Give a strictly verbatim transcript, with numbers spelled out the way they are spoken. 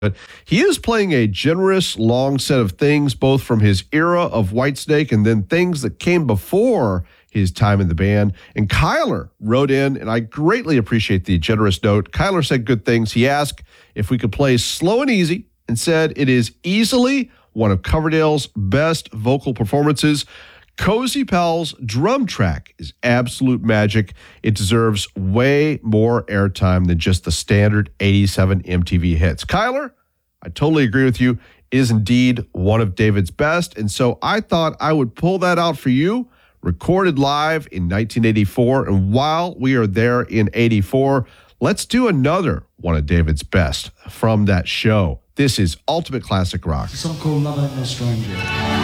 But he is playing a generous, long set of things, both from his era of Whitesnake and then things that came before his time in the band. And Kyler wrote in, and I greatly appreciate the generous note. Kyler said good things. He asked if we could play Slow and Easy and said it is easily one of Coverdale's best vocal performances. Cozy Powell's drum track is absolute magic. It deserves way more airtime than just the standard eighty-seven M T V hits. Kyler, I totally agree with you. It is indeed one of David's best. And so I thought I would pull that out for you, recorded live in nineteen eighty-four. And while we are there in eighty-four, let's do another one of David's best from that show. This is Ultimate Classic Rock. It's a song called Love Ain't No Stranger.